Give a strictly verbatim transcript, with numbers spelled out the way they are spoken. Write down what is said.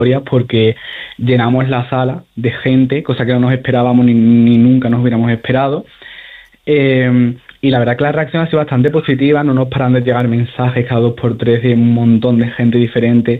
historias porque llenamos la sala de gente, cosa que no nos esperábamos ni, ni nunca nos hubiéramos esperado. Eh, y la verdad que la reacción ha sido bastante positiva, no nos paran de llegar mensajes cada dos por tres de un montón de gente diferente